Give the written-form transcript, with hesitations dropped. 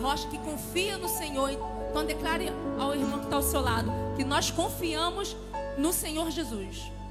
rocha, que confia no Senhor. Então declare ao irmão que está ao seu lado que nós confiamos no Senhor Jesus.